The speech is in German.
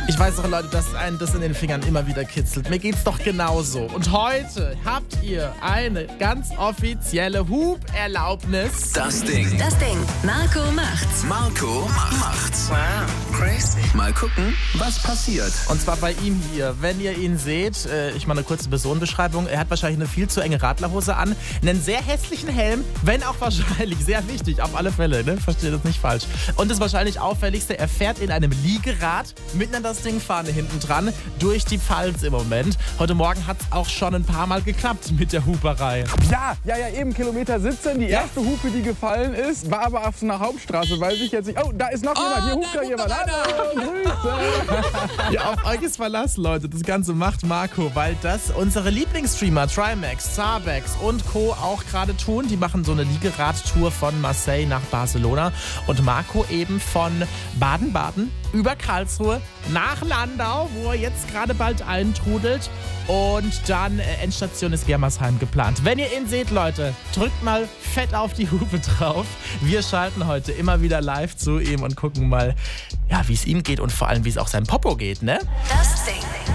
Ich weiß doch, Leute, dass einen das in den Fingern immer wieder kitzelt. Mir geht's doch genauso. Und heute habt ihr eine ganz offizielle Huperlaubnis. Das Ding. Marco macht's. Marco macht's. Wow, crazy. Mal gucken, was passiert. Und zwar bei ihm hier. Wenn ihr ihn seht, ich mache eine kurze Personenbeschreibung. Er hat wahrscheinlich eine viel zu enge Radlerhose an, einen sehr hässlichen Helm, wenn auch wahrscheinlich, sehr wichtig, auf alle Fälle, ne? Versteht das nicht falsch. Und das wahrscheinlich auffälligste, er fährt in einem Liegerad mit einer Das Ding-Fahne hinten dran durch die Pfalz im Moment. Heute Morgen hat es auch schon ein paar Mal geklappt mit der Huperei. Ja, eben Kilometer 17. Die erste Hupe, die gefallen ist, war aber auf so einer Hauptstraße, weil sich jetzt nicht... Oh, da ist noch jemand. Hier hupt da jemand. Hallo, Grüße. Ja, auf euch ist Verlass, Leute. Das Ganze macht Marco, weil das unsere Lieblingsstreamer Trimax, Zarbex und Co. auch gerade tun. Die machen so eine Liegeradtour von Marseille nach Barcelona. Und Marco eben von Baden-Baden über Karlsruhe nach Landau, wo er jetzt gerade bald eintrudelt. Und dann Endstation ist Germersheim geplant. Wenn ihr ihn seht, Leute, drückt mal fett auf die Hupe drauf. Wir schalten heute immer wieder live zu ihm und gucken mal, ja, wie es ihm geht und vor allem, wie es auch seinem Popo geht, ne? Das Ding.